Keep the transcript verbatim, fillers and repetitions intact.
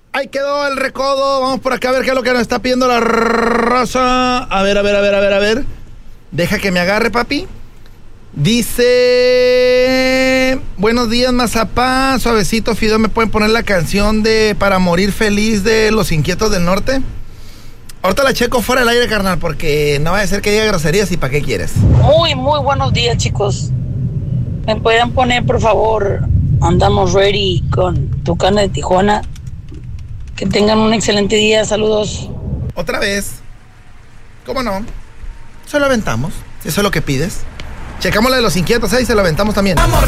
Ahí quedó el recodo. Vamos por acá a ver qué es lo que nos está pidiendo la raza. A ver, a ver, a ver, a ver, a ver. Deja que me agarre, papi. Dice... Buenos días, Mazapán. Suavecito, Fideo, ¿me pueden poner la canción de Para Morir Feliz de Los Inquietos del Norte? Ahorita la checo fuera del aire, carnal, porque no va a ser que diga groserías y ¿para qué quieres? Muy, muy buenos días, chicos. ¿Me pueden poner, por favor, Andamos Ready con Tucana de Tijuana? Que tengan un excelente día, saludos. Otra vez. ¿Cómo no? Se lo aventamos, si eso es lo que pides. Checamos la de Los Inquietos, ahí se lo aventamos también. Vamos,